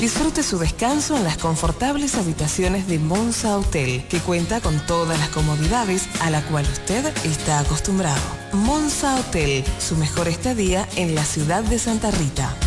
Disfrute su descanso en las confortables habitaciones de Monza Hotel, que cuenta con todas las comodidades a la cual usted está acostumbrado. Monza Hotel, su mejor estadía en la ciudad de Santa Rita.